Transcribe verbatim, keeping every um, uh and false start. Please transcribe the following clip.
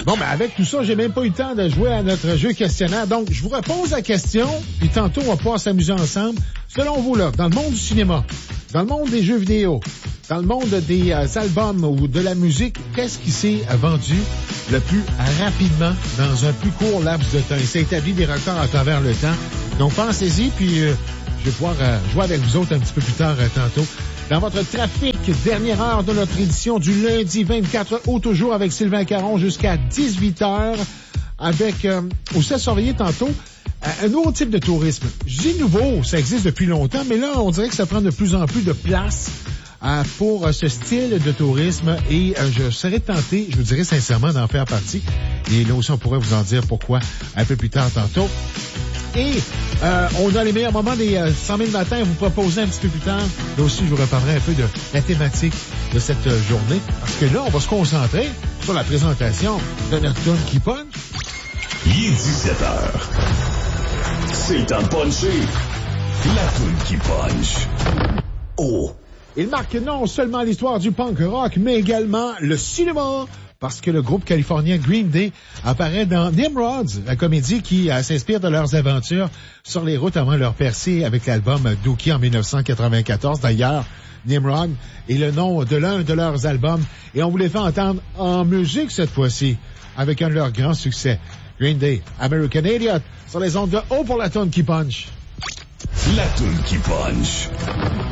Bon, ben avec tout ça, j'ai même pas eu le temps de jouer à notre jeu questionnaire. Donc, je vous repose la question, puis tantôt, on va pouvoir s'amuser ensemble. Selon vous, là, dans le monde du cinéma, dans le monde des jeux vidéo, dans le monde des euh, albums ou de la musique, qu'est-ce qui s'est euh, vendu le plus rapidement dans un plus court laps de temps? Il s'est établi des records à travers le temps. Donc, pensez-y, puis euh, je vais pouvoir euh, jouer avec vous autres un petit peu plus tard euh, tantôt. Dans votre trafic, dernière heure de notre édition du lundi vingt-quatre août, toujours avec Sylvain Caron jusqu'à dix-huit heures, avec, euh, aussi à surveiller tantôt, euh, un nouveau type de tourisme. Je dis nouveau, ça existe depuis longtemps, mais là, on dirait que ça prend de plus en plus de place euh, pour euh, ce style de tourisme et euh, je serais tenté, je vous dirais sincèrement, d'en faire partie. Et là aussi, on pourrait vous en dire pourquoi un peu plus tard tantôt. Et euh, on a les meilleurs moments des euh, cent mille matins à vous proposer un petit peu plus tard. Là aussi, je vous reparlerai un peu de la thématique de cette euh, journée. Parce que là, on va se concentrer sur la présentation de notre tune qui punch. Il est dix-sept heures. C'est le temps de puncher. La tune qui punch. Oh! Il marque non seulement l'histoire du punk rock, mais également le cinéma. Parce que le groupe californien Green Day apparaît dans Nimrods, la comédie qui euh, s'inspire de leurs aventures sur les routes avant leur percée avec l'album Dookie en dix-neuf cent quatre-vingt-quatorze. D'ailleurs, Nimrod est le nom de l'un de leurs albums et on vous les fait entendre en musique cette fois-ci avec un de leurs grands succès. Green Day, American Idiot, sur les ondes de haut pour la tune qui punch. La tune qui punch.